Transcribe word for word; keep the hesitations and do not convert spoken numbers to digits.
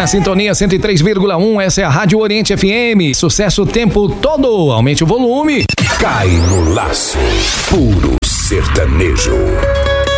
sintonia cento e três vírgula um, essa é a Rádio Oriente F M. Sucesso o tempo todo. Aumente o volume. Cai no laço. Puro sertanejo.